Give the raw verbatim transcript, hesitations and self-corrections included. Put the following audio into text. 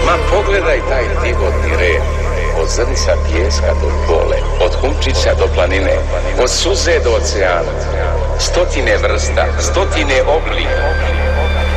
Ma pogledaj taj divotni red, od zrnca pijeska do pole, od humčića do planine, od suze do oceana, stotine vrsta, stotine oblika.